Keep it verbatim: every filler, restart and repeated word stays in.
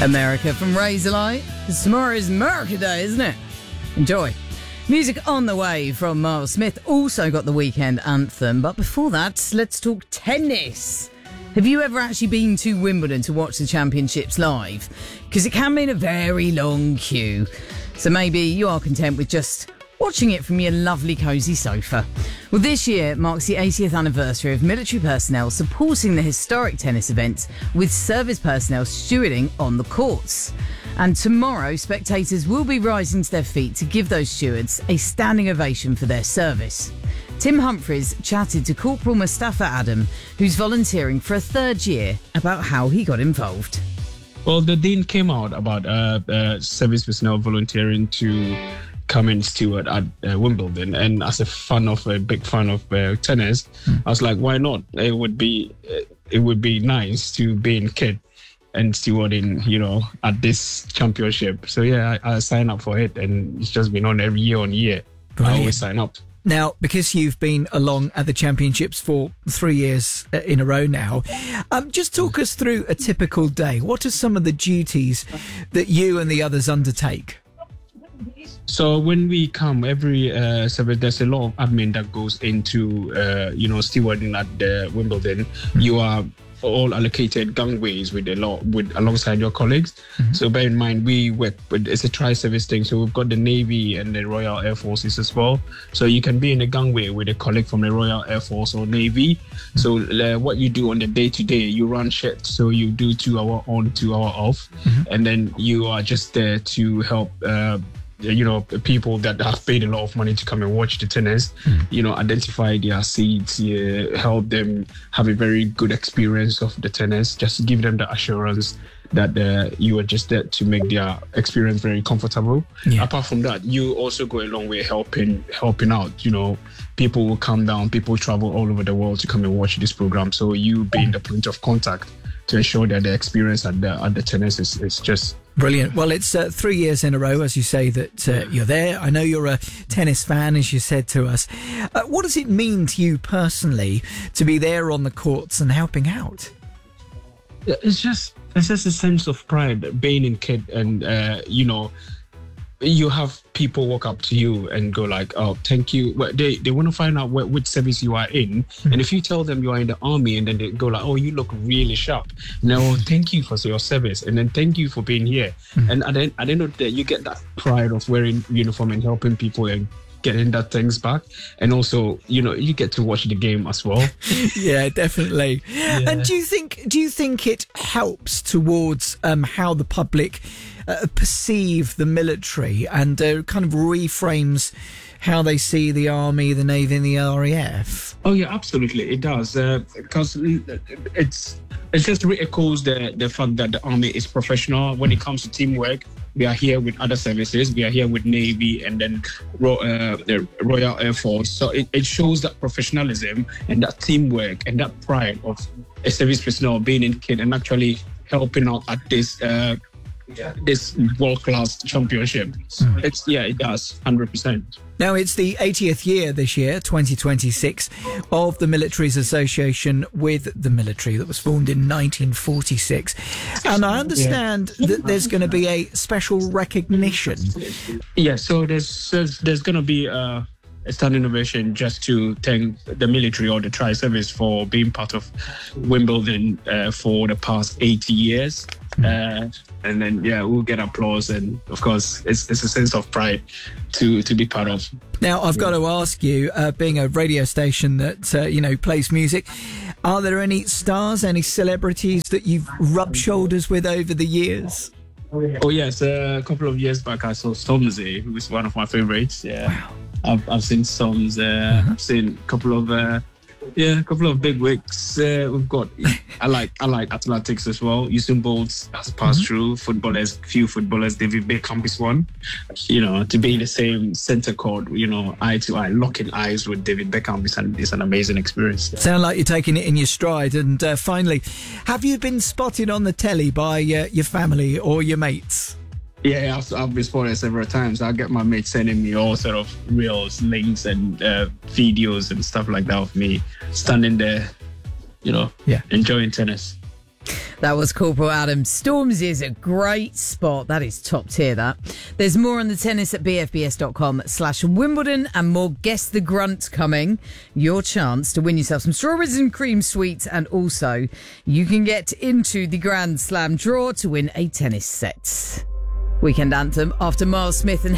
America from Razorlight. Tomorrow is America Day, isn't it? Enjoy. Music on the way from Miles Smith. Also got the weekend anthem. But before that, let's talk tennis. Have you ever actually been to Wimbledon to watch the championships live? Because it can mean a very long queue. So maybe you are content with just watching it from your lovely cosy sofa. Well, this year marks the eightieth anniversary of military personnel supporting the historic tennis event with service personnel stewarding on the courts. And tomorrow, spectators will be rising to their feet to give those stewards a standing ovation for their service. Tim Humphries chatted to Corporal Mustafa Adam, who's volunteering for a third year, about how he got involved. Well, the dean came out about uh, uh, service personnel volunteering to come and steward at uh, Wimbledon, and as a fan of a big fan of uh, tennis, mm. I was like, why not? It would be it would be nice to be in kit and stewarding, you know, at this championship. So yeah, I, I signed up for it, and it's just been on every year on year. Brilliant. I always sign up. Now, because you've been along at the championships for three years in a row now, um, just talk us through a typical day. What are some of the duties that you and the others undertake? So when we come every uh, service, there's a lot of admin that goes into, uh, you know, stewarding at the Wimbledon. Mm-hmm. You are all allocated gangways with a lot with alongside your colleagues. Mm-hmm. So bear in mind, we work with, it's a tri-service thing. So we've got the Navy and the Royal Air Forces as well. So you can be in a gangway with a colleague from the Royal Air Force or Navy. Mm-hmm. So uh, what you do on the day to day, you run shifts. So you do two hour on, two hour off, mm-hmm. and then you are just there to help uh, you know, people that have paid a lot of money to come and watch the tennis, mm. you know, identify their seats, yeah, help them have a very good experience of the tennis, just give them the assurance that uh, you are just there to make their experience very comfortable. Yeah. Apart from that, you also go a long way helping helping out. You know, people will come down, people travel all over the world to come and watch this program. So you being the point of contact to ensure that the experience at the at the tennis is, is just brilliant. Well, it's uh, three years in a row, as you say, that uh, you're there. I know you're a tennis fan, as you said to us. Uh, what does it mean to you personally to be there on the courts and helping out? It's just it's just a sense of pride being in kid, and uh, you know, you have people walk up to you and go like, oh, thank you. Well, they they want to find out what, which service you are in. Mm-hmm. And if you tell them you are in the army, and then they go like, oh, you look really sharp. No, oh, thank you for your service. And then thank you for being here. Mm-hmm. And at the, at the end of the day, you get that pride of wearing uniform and helping people and getting that things back. And also, you know, you get to watch the game as well. Yeah, definitely. Yeah. And do you think, do you think it helps towards um, how the public Uh, perceive the military and uh, kind of reframes how they see the Army, the Navy and the R A F? Oh yeah, absolutely, it does, uh, because it's it just re-echoes the, the fact that the Army is professional when it comes to teamwork. We are here with other services, we are here with Navy and then uh, the Royal Air Force. So it, it shows that professionalism and that teamwork and that pride of a service personnel being in kit and actually helping out at this uh, Yeah. this world-class championship. Mm. It's yeah, it does, one hundred percent. Now, it's the eightieth year this year, twenty twenty-six, of the Military's Association with the Military that was formed in nineteen forty-six. And I understand yeah. that there's going to be a special recognition. Yeah, so there's there's, there's going to be a, a standing ovation just to thank the military or the tri-service for being part of Wimbledon uh, for the past eighty years. Mm. Uh, and then, yeah, we'll get applause. And, of course, it's, it's a sense of pride to, to be part of. Now, I've got to ask you, uh, being a radio station that, uh, you know, plays music, are there any stars, any celebrities that you've rubbed shoulders with over the years? Oh, yes. Uh, a couple of years back, I saw Stormzy, who was one of my favorites. Yeah. Wow. I've, I've seen Storms. Uh, uh-huh. I've seen a couple of... Uh, Yeah, a couple of big wigs. Uh, we've got. I like. I like athletics as well. Usain Bolt has passed mm-hmm. through. Footballers, few footballers. David Beckham is one. You know, to be in the same center court, you know, eye to eye, locking eyes with David Beckham is an, is an amazing experience. Yeah. Sound like you're taking it in your stride. And uh, finally, have you been spotted on the telly by uh, your family or your mates? Yeah, I've, I've been spotted several times. I get my mates sending me all sort of reels, links, and uh, videos and stuff like that of me standing there, you know, yeah, enjoying tennis. That was Corporal Adam. Stormzy is a great spot. That is top tier, that. There's more on the tennis at bfbs.com slash Wimbledon and more Guess the Grunt coming. Your chance to win yourself some strawberries and cream sweets, and also you can get into the Grand Slam draw to win a tennis set. Weekend Anthem after Miles Smith and